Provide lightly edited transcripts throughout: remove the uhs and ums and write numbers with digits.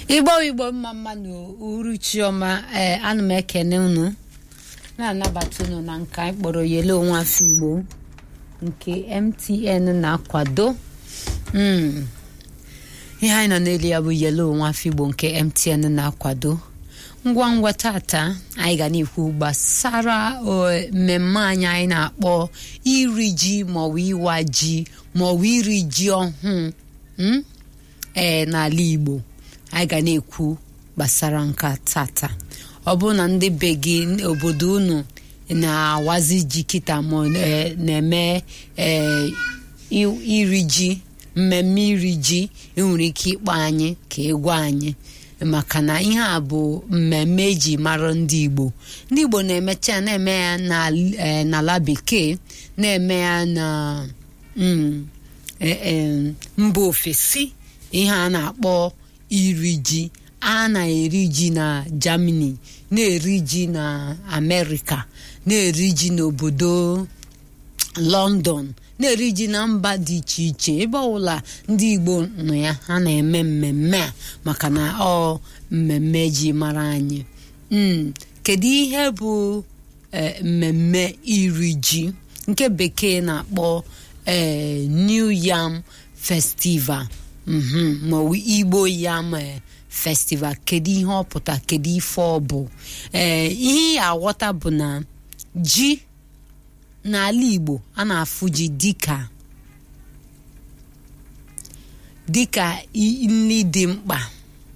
Igbo mama no uruchioma ana m ekene unu na-anabata unu na nka ikporo yele onwe afọ Igbo nke MTN na-akwado ihe anyị nọ n'elu ya bụ yele onwe afọ Igbo nke MTN na-akwado ngwa tata anyị ga na-ekwu gbasara mmemme anyị na-akpọ iri ji maọbụ ịwa ji maọbụ iri ji ọhụụ n'ala Igbo. Anyị ga na-ekwu gbasara nka tata. Ọ bụ na ndị be gị obodo unu na-awazi ji kịta ma na-eme iri ji, mmemme iri ji, enwere ike ịkpọ anyị ka egwa anyị maka na ihe a bụ mmemme eji mara ndị Igbo. Ndị Igbo na-emecha na-eme ya n'ala bekee, na-eme ya na mba ofesi. Ihe a na-akpọ iri ji, a na-eri ji na Germany, na-eri ji na America, na-eri ji n'obodo London, na-eri ji na mba dị iche iche. Ebe ọbụla ndị Igbo nọ ya, ha na-eme mmemme a maka na ọ mmemme ji mara anyị. Kedu ihe bụ mmemme iri ji nke bekee na-akpọ New Yam Festival ma Igbo Yam Festival? Kedu ihe ọ pụta, kedu ife ọ bụ? Ihe ya aghọta bụ na ji n'ala Igbo a na-afụ ji dịka nri dị mkpa,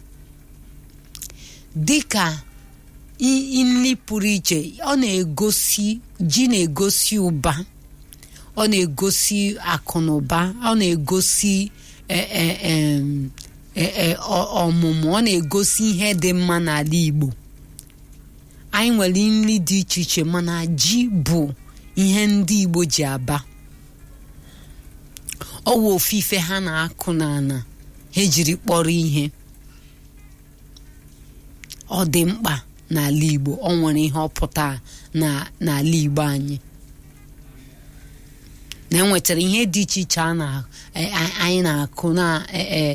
dịka nri pụrụ iche. Ọ na-egosi ji, na-egosi ụba, ọ na-egosi akụ na ụba, ọ na-egosi ọmụmụ, ọ na-egosi ihe dị mma n'ala Igbo. Anyị nwere nri dị iche iche mana ji bụ ihe ndị Igbo ji aba. Ọ wụ ofufe ha na-akụ n'ana, ha jiri kpọrọ ihe. Ọ dị mkpa n'ala Igbo, ọ nwere ihe ọ pụta n'ala Igbo anyị. Na enwetara ihe dị iche iche anyị na-akụ na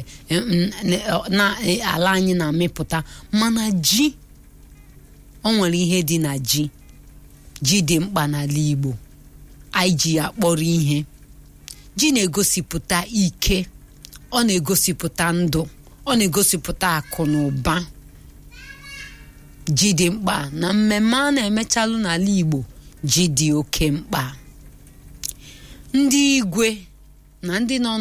ala anyị na-amịpụta, mana ji, ọ nwere ihe dị na ji. Ji dị mkpa n'ala Igbo, anyị ji ya kpọrọ ihe. Ji na-egosipụta ike, ọ na-egosipụta ndụ, ọ na-egosipụta akụ na ụba. Ji dị mkpa na mmemme a na-emechalụ n'ala Igbo. Ji dị oke mkpa. Ndị igwe na ndị nọ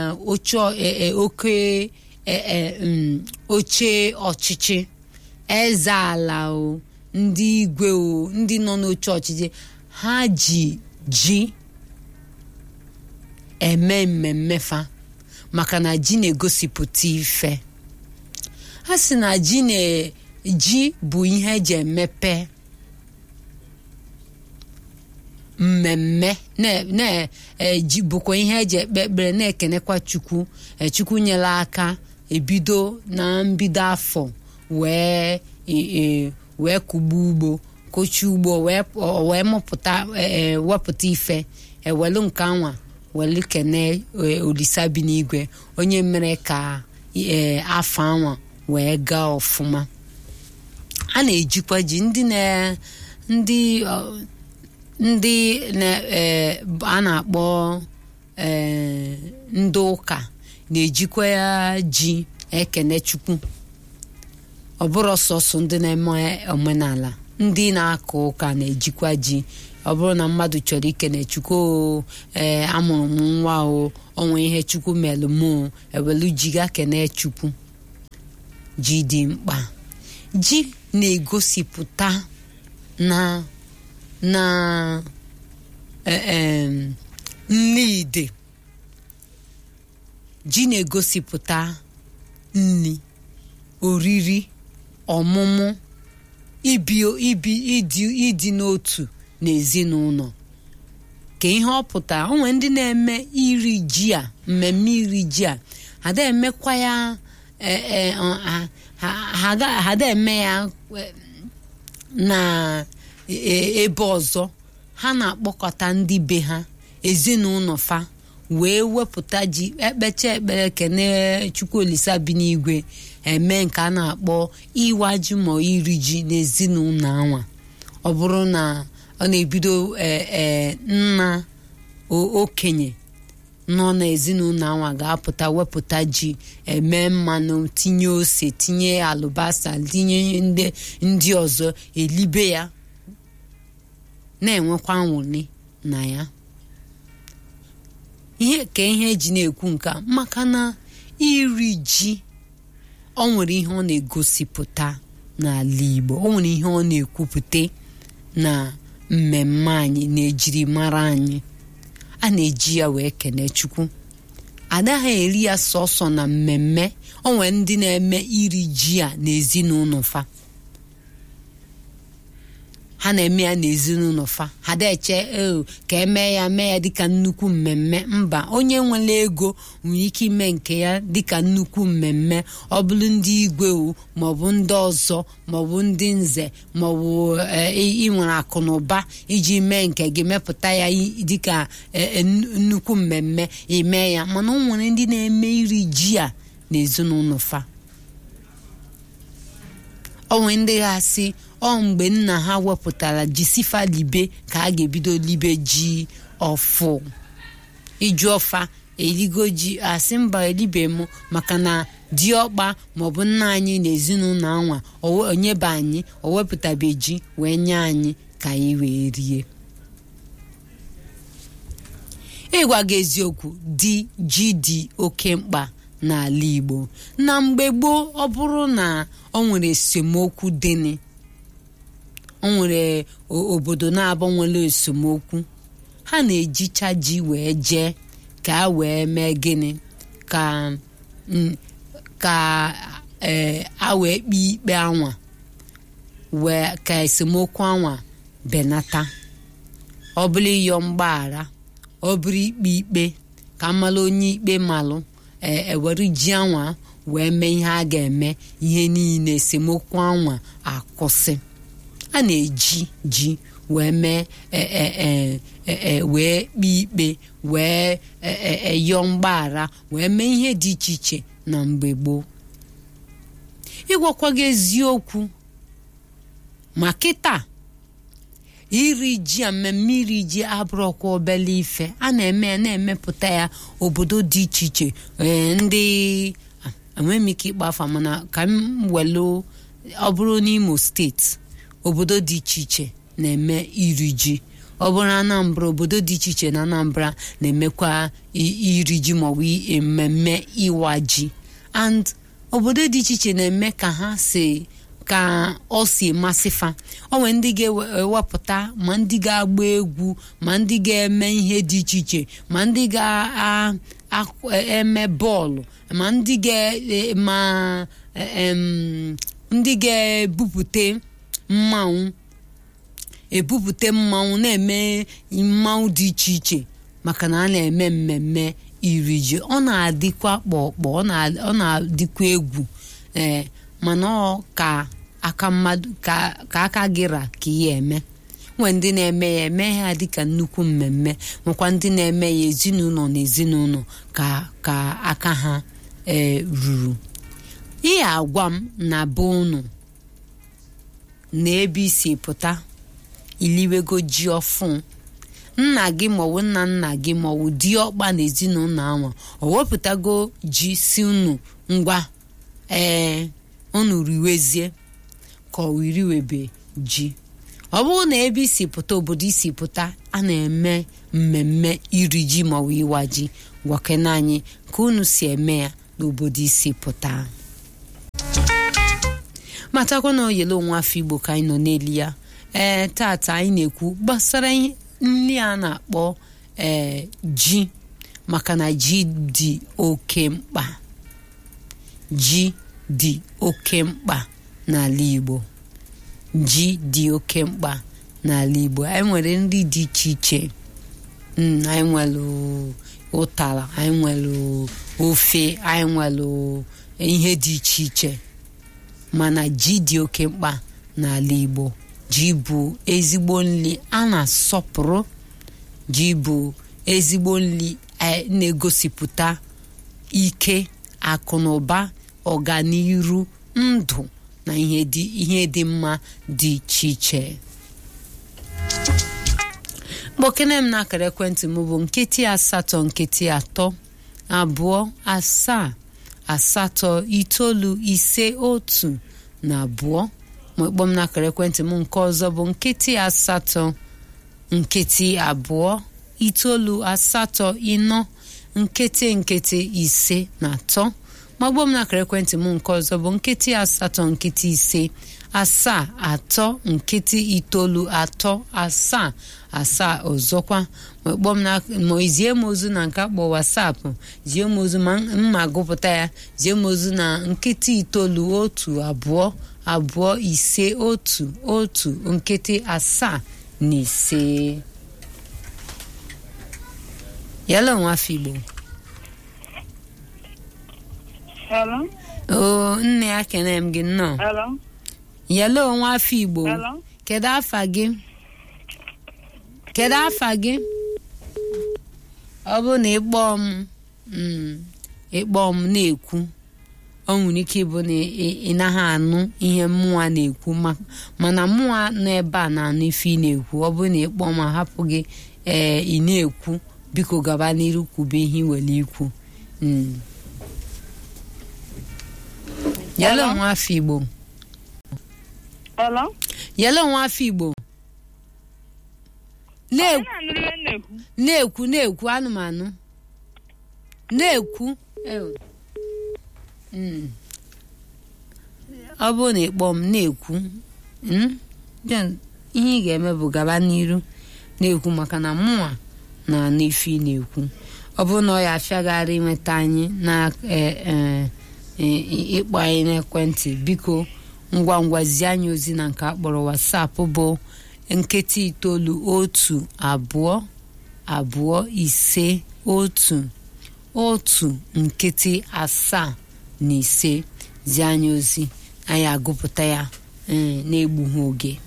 n'oche ọchịchị, eze ala o, ndị igwe o, ndị nọ n'oche ọchịchị, ha ji ji eme mmemme fa maka na ji na-egosipụta ife. Ha sị na ji bụ ihe eji emepe mmemme, ji bụkwa ihe eji ekpe ekpere, na-ekenekwa Chukwu. Chukwu nyere aka ebido na mbido afọ wee kụgbu ugbo, kochi ugbo, wee mụpụta, wepụta ife, ewelu nke anwa welu kene Olisa bi n'igwe, onye mere ka afọ anwa wee gaa ọfụma. A na-ejikwa ji a na-akpọ ndị ụka na-ejikwa ya ji ekene Chukwu. Ọ bụrụ sọsọ ndị na-eme omenala, ndị na-akụ ụka na-ejikwa ji. Ọ bụrụ na mmadụ chọrọ ikene Chukwu, amụrụ m nwa o, onwe ihe Chukwu melụ m, ewelu ji ga kene Chukwu. Ji dị mkpa. Ji na-egosipụta na nri ide. Ji na-egosipụta nri, oriri, ọmụmụ, ịdị n'otu n'ezinụlọ. Ka ihe ọ pụta, onwe ndị na-eme iri ji a, mmemme iri ji a, ha da-emekwa ya ha da-eme ya na ebe ọzọ. Ha na-akpọkọta ndị be ha, ezinụlọ fa, wee wepụta ji ekpecha ekpere kene Chukwu Olisa bi n'igwe eme nke a na-akpọ ịwa ji ma iri ji n'ezinụlọ anwa. Ọ bụrụ na ọ na-ebido nna okenye nọ n'ezinụlọ anwa ga-apụta wepụta ji eme mmanụ tinye ose tinye alụbasa tinye ndị ọzọ elibe ya na-enwekwa anwụrị na ya. Ihe eji na-ekwu nke maka na iri ji o nwere ihe ọ na-egosipụta n'ala Igbo, o nwere ihe ọ na-ekwupụta na mmemme anyị na-ejiri mara anyị. A na-eji ya wee kene Chukwu. Anaghị eri ya sọsọ na mmemme. O nwere ndị na-eme iri ji a n'ezinụlọ fa. Ha na-eme ya n'ezinụlọ fa. Ha na-eche ka eme ya dịka nnukwu mmemme. Mba, onye nwere ego nwere ike ime nke ya dịka nnukwu mmemme. Ọ bụrụ ndị igwe maọbụ ndị ọzọ maọbụ ndị nze maọbụ ị nwere akụ na ụba iji mee nke gị mepụta ya dịka nnukwu mmemme ime ya. Mana o nwere ndị na-eme iri ji a n'ezinụlọ fa. O nwere ndị ga-asị mgbe nna ha wepụtara ji sifa libe ka a ga-ebido libe ji ọfụ. Iju ọfa eligo ji asị mba elibe m maka na diọkpa maọbụ nna anyị n'ezinụlọ anwa onyebe anyị o wepụtabe ji wee nye anyị ka anyị wee rie. Ịgwa gị eziokwu, ji dị oke mkpa n'ala Igbo. Na mgbe gboo, ọ bụrụ na o nwere esemokwu dịnị, o nwere obodo na-abụ nwere esemokwu, ha na-ejicha ji wee jee ka a wee mee gịnị ka a wee kpee ikpe anwa wee ka esemokwu anwa benata. Ọ bụrụ ịyọ mgbaghara, ọ bụrụ ikpe ka mmalụ onye ikpe malụ ewere ji anwa wee mee ihe a ga-eme, ihe niile esemokwu anwa akwụsị. A na-eji ji wee mee wee kpee ikpe wee yọọ mgbaghara wee mee ihe dị iche iche na mgbe gboo. Ịgwakwa gị eziokwu, ma kịta iri ji mmemme iri ji abụrụkwa obele ife. A na-eme ya na-emepụta ya obodo dị iche iche. Ndị enweghị m ike ịkpa afa mana ka m welu ọ bụrụ n'Imo steeti obodo dị iche iche na-eme iri ji. Ọ bụrụ Anambra obodo dị iche iche na Anambra na-emekwa iri ji maọbụ mmemme ịwa ji. And obodo dị iche iche na-eme ka ọ si masịfa. O nwere ndị ga-ewepụta ma ndị ga-agba egwu ma ndị ga-eme ihe dị iche iche ma ndị ga-eme bọọlụ ma ndị ga-ebupụta mmanwụ na-eme mmanwụ dị iche iche maka na a na-eme mmemme iri ji. Ọ na-adịkwa kpọkpọ, ọ na-adịkwa egwu mana ọ ka aka mmadụ ka aka gịra ka ihe eme. Nwee ndị na-eme ya dịka nnukwu mmemme, nwekwa ndị na-eme ya ezinụlọ na ezinụlọ ka aka ha ruru. Ihe agwa m na be unu na ebe isi pụta iliwego ji ọfụ, nna gị maọbụ nna gị maọbụ diọkpa na ezinụlọ anwa o wepụtago ji si unu ngwa unu riwezie ka ọ wiriwebe ji. Ọ bụrụ na ebe isi pụta obodo isi pụta a na-eme mmemme iri ji maọbụ ịwa ji, gwakena anyị ka unu si eme ya n'obodo isi pụta. Matakwa na oyele onwe afọ Igbo ka anyị nọ n'eli ya. Tata anyị na-ekwu gbasara nri a na-akpọ ji, maka na ji dị oke mkpa. Ji dị oke mkpa n'ala Igbo. Ji dị oke mkpa n'ala Igbo. Anyị nwere nri dị iche iche. Anyị nwere ụtara, anyị nwere ofe, anyị nwere ihe dị iche iche. Mana ji dị oke mkpa n'ala Igbo. Ji bụ ezigbo nri a na-asọpụrụ. Ji bụ ezigbo nri na-egosipụta ike, akụ na ụba, ọganiru, ndụ na ihe dị mma dị iche iche. Mgbokene m n'akara ekwentị m bụ nkịtị 8 nkịtị 3 2 7 8 9 5 1 na 2. Ma ịkpọ m n'akara ekwentị m nke ọzọ bụ nkịtị 8 nkịtị 2 9 8 4 nkịtị 5 na 3. Ma ịkpọ m n'akara ekwentị m nke ọzọ bụ nkịtị 8 nkịtị 5 7 3 nkịtị 9 3 7 7 ọzọkwa. Ma ịkpọ m ma zie m ozu na nke akpọ WhatsApp, zie m ozu ma mma gụpụta ya, zie m ozu na nkịtị 9 1 2 2 5 1 1 nkịtị 7 na 5. Yala nwafọ Igbo. Hello. Oh, nne ya kene m gị nnọọ. Hello. Yala nwafọ Igbo. Hello. Kedu afa gị? Kedu afa gị? Ọ bụ na ịkpọ m na-ekwu, ọ nwere ike ịbụ na ị naghị anụ ihe mmụọ na-ekwu, mana mmụọ n'ebe a na-anụ ife ị na-ekwu. Ọ bụ na ịkpọ ma hapụ gị ị na-ekwu, biko gaba n'iru kwube ihe nwere ikwu. Yala nwafọ Igbo. Hello. Yala nwafọ Igbo. Na-ekwu anụmanụ. Na-ekwu. Ọ bụ na ịkpọ m na-ekwu, ihe ị ga-eme bụ gaba n'iru na-ekwu, maka na mụnwa na-anụ ife ị na-ekwu. Ọ bụ na ọ ya afịagharị inweta anyị na ịkpọ anyị n'ekwentị, biko ngwa ngwa zie anyị ozi na nke akpọrọ WhatsApp bụ nkịtị 9 1 2 2 5 1 1 nkịtị 7 na 5. Zie anyị ozi, anyị agụpụta ya na-egbughị oge.